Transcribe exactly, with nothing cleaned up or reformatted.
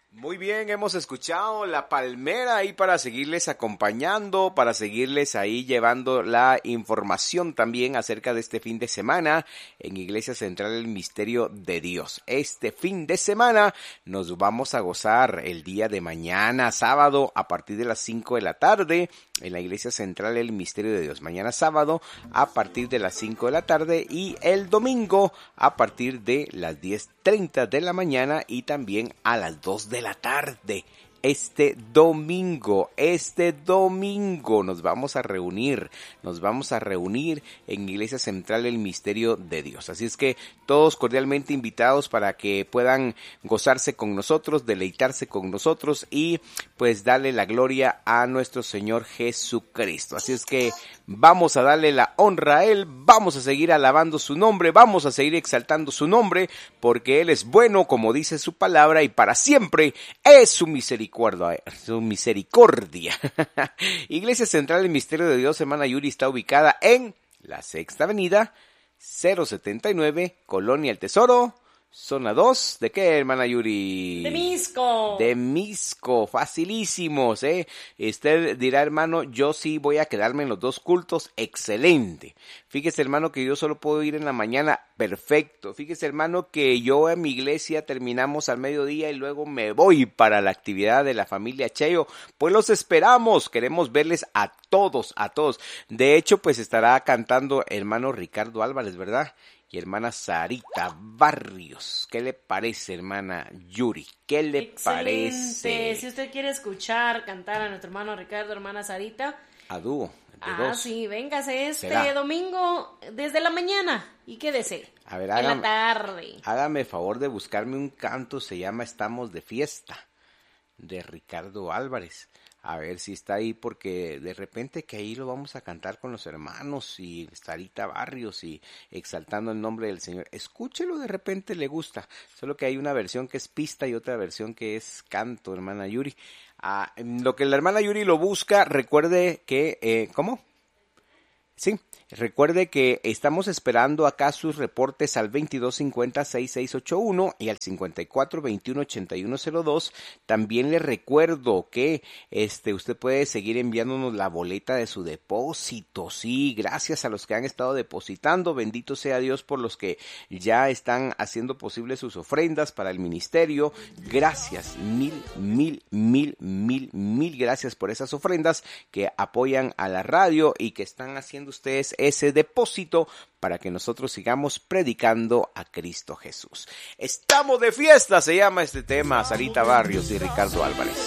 Muy bien, hemos escuchado La Palmera ahí para seguirles acompañando, para seguirles ahí llevando la información también acerca de este fin de semana en Iglesia Central El Misterio de Dios. Este fin de semana nos vamos a gozar el día de mañana, sábado, a partir de las cinco de la tarde en la Iglesia Central El Misterio de Dios. Mañana sábado a partir de las cinco de la tarde y el domingo a partir de las diez treinta de la mañana y también a las dos de la tarde. Este domingo, este domingo nos vamos a reunir, nos vamos a reunir en Iglesia Central El Misterio de Dios. Así es que todos cordialmente invitados para que puedan gozarse con nosotros, deleitarse con nosotros y pues darle la gloria a nuestro Señor Jesucristo. Así es que vamos a darle la honra a Él, vamos a seguir alabando su nombre, vamos a seguir exaltando su nombre, porque Él es bueno, como dice su palabra, y para siempre es su misericordia. Su misericordia. Iglesia Central del Misterio de Dios, hermana Yuri, está ubicada en la Sexta Avenida, cero setenta y nueve, Colonia El Tesoro, zona dos. ¿De qué, hermana Yuri? De Misco. De Misco, facilísimos, ¿eh? Usted dirá, hermano, yo sí voy a quedarme en los dos cultos, excelente. Fíjese, hermano, que yo solo puedo ir en la mañana, perfecto. Fíjese, hermano, que yo en mi iglesia terminamos al mediodía y luego me voy para la actividad de la familia Cheo. Pues los esperamos, queremos verles a todos, a todos. De hecho, pues estará cantando hermano Ricardo Álvarez, ¿verdad? Y hermana Sarita Barrios. ¿Qué le parece, hermana Yuri? ¿Qué le Excelente. parece? Si usted quiere escuchar cantar a nuestro hermano Ricardo, hermana Sarita. A dúo, de Ah, dos. sí, véngase este ¿Será? domingo desde la mañana. ¿Y quédese? A ver, en hágame, la tarde. hágame favor de buscarme un canto, se llama Estamos de Fiesta, de Ricardo Álvarez. A ver si está ahí, porque de repente que ahí lo vamos a cantar con los hermanos y Sarita Barrios y exaltando el nombre del Señor. Escúchelo, de repente le gusta. Solo que hay una versión que es pista y otra versión que es canto, hermana Yuri. Ah, lo que la hermana Yuri lo busca, recuerde que, eh, ¿cómo? Sí, recuerde que estamos esperando acá sus reportes al veintidós cincuenta, sesenta y seis ochenta y uno y al cincuenta y cuatro veintiuno ochenta y uno cero dos. También le recuerdo que este usted puede seguir enviándonos la boleta de su depósito. Sí, gracias a los que han estado depositando. Bendito sea Dios por los que ya están haciendo posible sus ofrendas para el ministerio. Gracias, mil, mil, mil, mil, mil gracias por esas ofrendas que apoyan a la radio y que están haciendo ustedes ese depósito para que nosotros sigamos predicando a Cristo Jesús. Estamos de fiesta, se llama este tema, Sarita Barrios y Ricardo Álvarez.